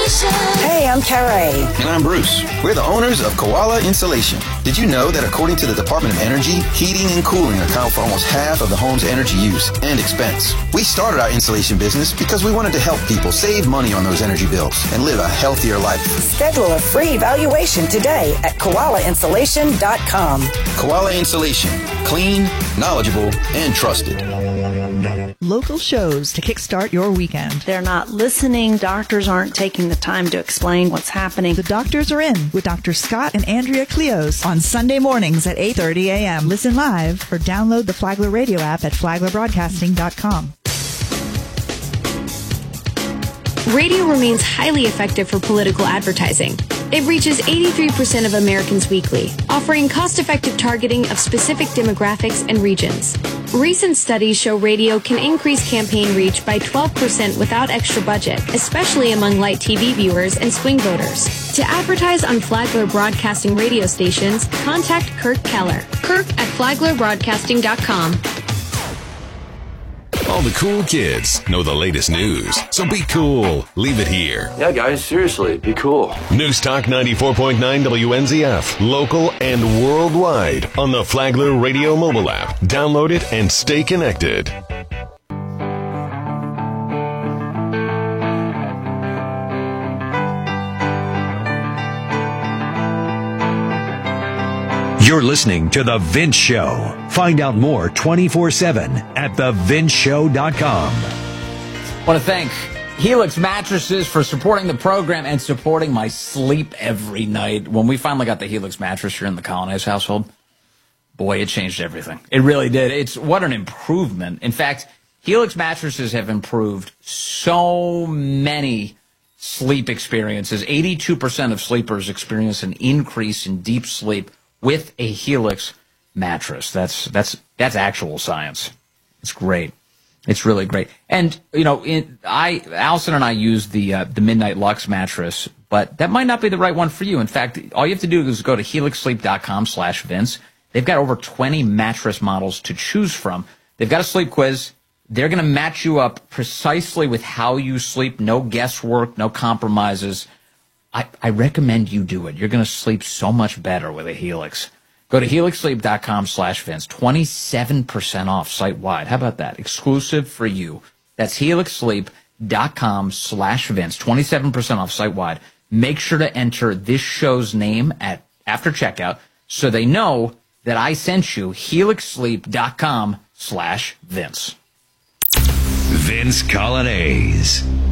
Hey, I'm Carrie. And I'm Bruce. We're the owners of Koala Insulation. Did you know that according to the Department of Energy, heating and cooling account for almost half of the home's energy use and expense? We started our insulation business because we wanted to help people save money on those energy bills and live a healthier life. Schedule a free evaluation today at koalainsulation.com. Koala Insulation. Clean, knowledgeable, and trusted. Local shows to kickstart your weekend. They're not listening. Doctors aren't taking the time to explain what's happening. The Doctors Are In with Dr. Scott and Andrea Cleos on Sunday mornings at 8:30 a.m. Listen live or download the Flagler Radio app at flaglerbroadcasting.com. Radio remains highly effective for political advertising. It reaches 83% of Americans weekly, offering cost-effective targeting of specific demographics and regions. Recent studies show radio can increase campaign reach by 12% without extra budget, especially among light TV viewers and swing voters. To advertise on Flagler Broadcasting radio stations, contact Kirk Keller. Kirk at flaglerbroadcasting.com. All the cool kids know the latest news. So be cool. Leave it here. Yeah, guys, seriously, be cool. News Talk 94.9 WNZF, local and worldwide on the Flagler Radio mobile app. Download it and stay connected. You're listening to The Vince Show. Find out more 24/7 at thevinceshow.com. I want to thank Helix Mattresses for supporting the program and supporting my sleep every night. When we finally got the Helix mattress here in the Colonnese household, boy, it changed everything. It really did. What an improvement. In fact, Helix Mattresses have improved so many sleep experiences. 82% of sleepers experience an increase in deep sleep with a Helix mattress. That's actual science. It's great. It's really great. And Allison and I use the Midnight Lux mattress, but that might not be the right one for you. In fact, all you have to do is go to helixsleep.com/Vince. They've got over 20 mattress models to choose from. They've got a sleep quiz. They're going to match you up precisely with how you sleep. No guesswork, no compromises. I recommend you do it. You're going to sleep so much better with a Helix. Go to helixsleep.com/Vince. 27% off site-wide. How about that? Exclusive for you. That's helixsleep.com/Vince. 27% off site-wide. Make sure to enter this show's name after checkout so they know that I sent you. helixsleep.com/Vince. Vince Colonnese.